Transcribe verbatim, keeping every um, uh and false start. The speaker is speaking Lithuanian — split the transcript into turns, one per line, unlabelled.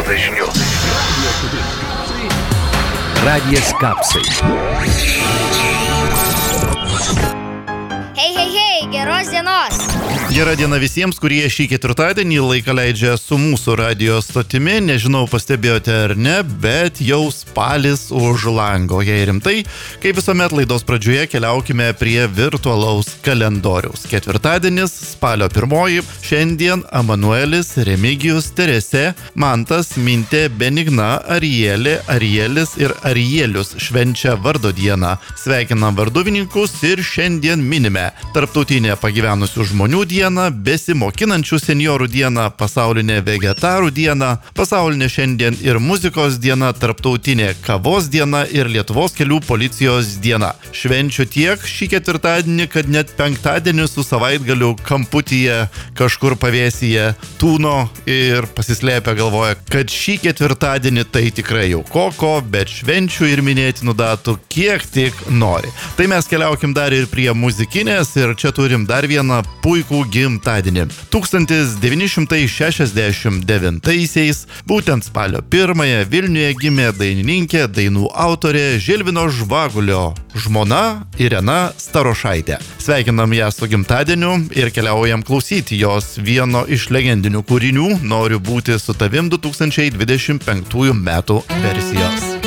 dažniu.
Radijas Kapsai.
Hei, hei, hei, geros dienos.
Gera diena visiems, kurie šį ketvirtadienį laiką leidžia su mūsų radijo stotimi. Nežinau, pastebėjote ar ne, bet jau spalis už lango. Jei rimtai, kaip visuomet laidos pradžioje keliaukime prie virtualaus kalendoriaus. Ketvirtadienis, spalio pirmoji, šiandien Emanuelis, Remigijus, Teresė, Mantas, Mintė, Benigna, Arielė, Arielis ir Arielius švenčia vardo dieną. Sveikinam varduvininkus ir šiandien minime Tarptautinę pagyvenusių žmonių dieną, besimokinančių senjorų dieną, pasaulinė vegetarų diena, pasaulinė šiandien ir muzikos diena, tarptautinė kavos diena ir Lietuvos kelių policijos diena. Švenčiu tiek šį ketvirtadienį, kad net penktadienį su savaitgaliu kamputyje kažkur pavėsyje tūno ir pasislėpia galvoja, kad šį ketvirtadienį tai tikrai jau koko, bet švenčių ir minėtinų datų kiek tik nori. Tai mes keliaukim dar ir prie muzikinės ir čia turim dar vieną puikų gimtadienį. tūkstantis devyni šimtai šešiasdešimt devintaisiais, būtent spalio pirmąją Vilniuje gimė dainininkė, dainų autorė Žilvino Žvagulio žmona Irena Starošaitė. Sveikinam ją su gimtadieniu ir keliaujam klausyti jos vieno iš legendinių kūrinių Noriu būti su tavim du tūkstančiai dvidešimt penktųjų metų versijos.